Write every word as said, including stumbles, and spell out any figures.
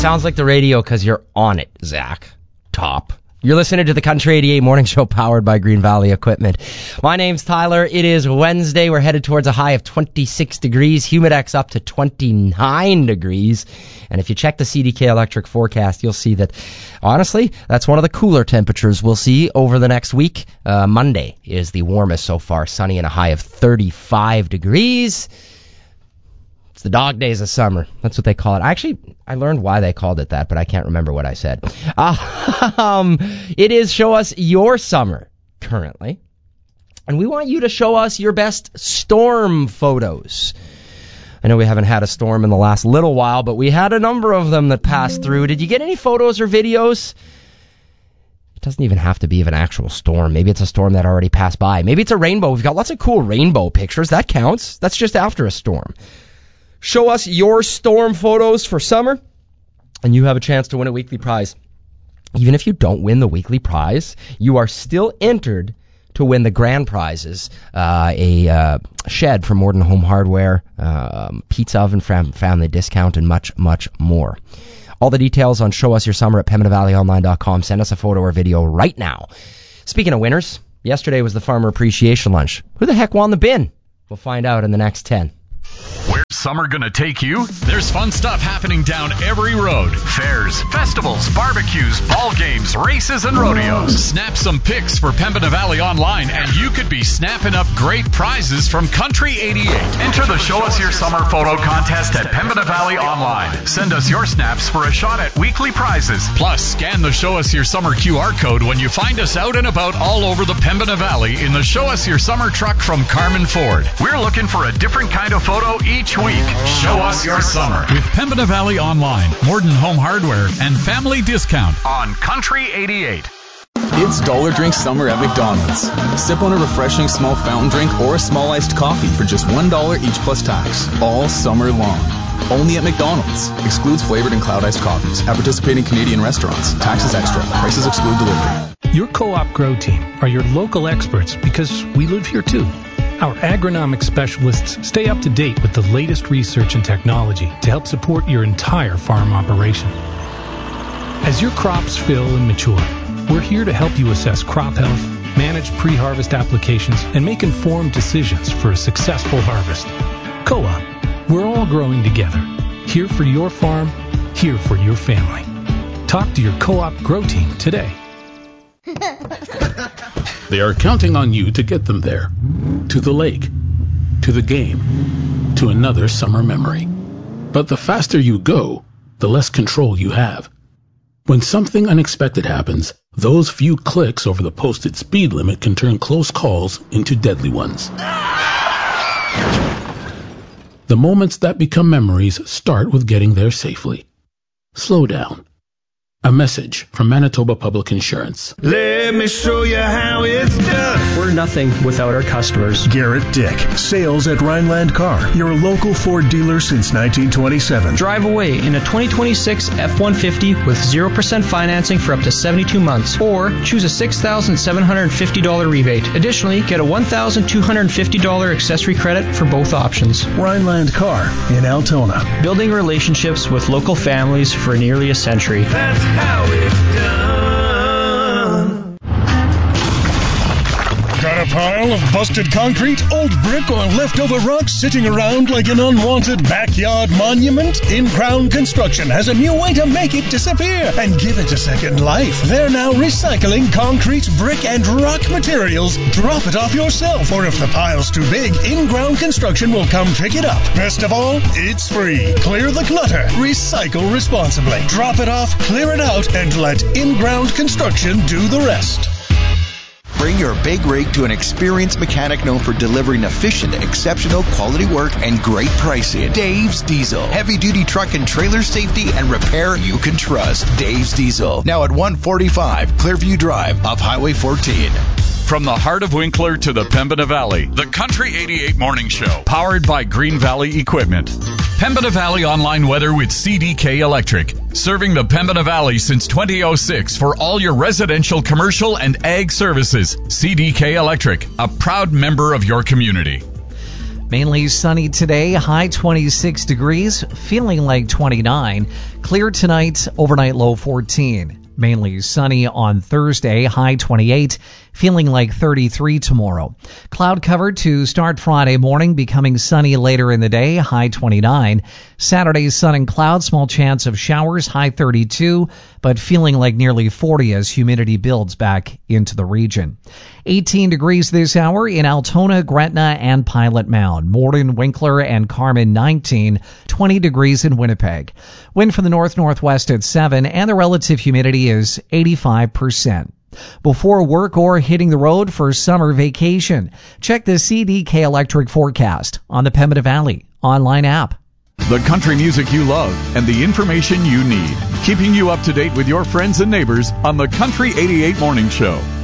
sounds like the radio because you're on it, Zach. Top. You're listening to the Country eighty-eight Morning Show powered by Green Valley Equipment. My name's Tyler. It is Wednesday. We're headed towards a high of twenty-six degrees. Humidex up to twenty-nine degrees. And if you check the C D K Electric forecast, you'll see that, honestly, that's one of the cooler temperatures we'll see over the next week. Uh, Monday is the warmest so far, sunny and a high of thirty-five degrees. It's the dog days of summer. That's what they call it. Actually, I learned why they called it that, but I can't remember what I said. Uh, um, it is Show Us Your Summer currently. And we want you to show us your best storm photos. I know we haven't had a storm in the last little while, but we had a number of them that passed through. Did you get any photos or videos? It doesn't even have to be of an actual storm. Maybe it's a storm that already passed by. Maybe it's a rainbow. We've got lots of cool rainbow pictures. That counts. That's just after a storm. Show us your storm photos for summer, and you have a chance to win a weekly prize. Even if you don't win the weekly prize, you are still entered to win the grand prizes, uh, a uh, shed from Morden Home Hardware, um, pizza oven fam- family discount, and much, much more. All the details on Show Us Your Summer at Pembina Valley Online dot com. Send us a photo or video right now. Speaking of winners, yesterday was the Farmer Appreciation Lunch. Who the heck won the bin? We'll find out in the next ten. Where's summer gonna take you? There's fun stuff happening down every road. Fairs, festivals, barbecues, ball games, races, and rodeos. Snap some pics for Pembina Valley Online, and you could be snapping up great prizes from Country eighty-eight. Enter the Show Us Your Summer photo contest at Pembina Valley Online. Send us your snaps for a shot at weekly prizes. Plus, scan the Show Us Your Summer Q R code when you find us out and about all over the Pembina Valley in the Show Us Your Summer truck from Carmen Ford. We're looking for a different kind of photo each week. Show us your summer with Pembina Valley Online, Morden Home Hardware, and Family Discount on Country eighty-eight. It's Dollar Drink Summer at McDonald's. Sip on a refreshing small fountain drink or a small iced coffee for just one dollar each plus tax, all summer long. Only at McDonald's. Excludes flavored and cloud iced coffees. At participating Canadian restaurants. Taxes extra. Prices exclude delivery. Your Co-op Grow Team are your local experts because we live here too. Our agronomic specialists stay up to date with the latest research and technology to help support your entire farm operation. As your crops fill and mature, we're here to help you assess crop health, manage pre-harvest applications, and make informed decisions for a successful harvest. Co-op, we're all growing together. Here for your farm, here for your family. Talk to your Co-op Grow Team today. They are counting on you to get them there. To the lake. To the game. To another summer memory. But the faster you go, the less control you have. When something unexpected happens, those few clicks over the posted speed limit can turn close calls into deadly ones. The moments that become memories start with getting there safely. Slow down. A message from Manitoba Public Insurance. Let me show you how it's done. We're nothing without our customers. Garrett Dick, sales at Rhineland Car, your local Ford dealer since nineteen twenty-seven. Drive away in a twenty twenty-six F one fifty with zero percent financing for up to seventy-two months, or choose a six thousand seven hundred fifty dollars rebate. Additionally, get a one thousand two hundred fifty dollars accessory credit for both options. Rhineland Car in Altona. Building relationships with local families for nearly a century. That's how it's done. Got a pile of busted concrete, old brick, or leftover rocks sitting around like an unwanted backyard monument? In-Crown Construction has a new way to make it disappear and give it a second life. They're now recycling concrete, brick, and rock materials. Drop it off yourself, or if the pile's too big, In-Ground Construction will come pick it up. Best of all, it's free. Clear the clutter. Recycle responsibly. Drop it off, clear it out, and let In-Ground Construction do the rest. Bring your big rig to an experienced mechanic known for delivering efficient, exceptional quality work and great pricing. Dave's Diesel. Heavy-duty truck and trailer safety and repair you can trust. Dave's Diesel. Now at one forty-five Clearview Drive off Highway fourteen. From the heart of Winkler to the Pembina Valley, the Country eighty-eight Morning Show, powered by Green Valley Equipment. Pembina Valley Online Weather with C D K Electric. Serving the Pembina Valley since two thousand six for all your residential, commercial, and ag services. C D K Electric, a proud member of your community. Mainly sunny today, high twenty-six degrees, feeling like twenty-nine. Clear tonight, overnight low fourteen. Mainly sunny on Thursday, high twenty-eight, feeling like thirty-three tomorrow. Cloud cover to start Friday morning, becoming sunny later in the day, high twenty-nine. Saturday, sun and clouds, small chance of showers, high thirty-two, but feeling like nearly forty as humidity builds back into the region. eighteen degrees this hour in Altona, Gretna, and Pilot Mound. Morden, Winkler, and Carmen nineteen, twenty degrees in Winnipeg. Wind from the north-northwest at seven, and the relative humidity is eighty-five percent. Before work or hitting the road for summer vacation, check the C D K Electric forecast on the Pembina Valley online app. The country music you love and the information you need. Keeping you up to date with your friends and neighbors on the Country eighty-eight Morning Show.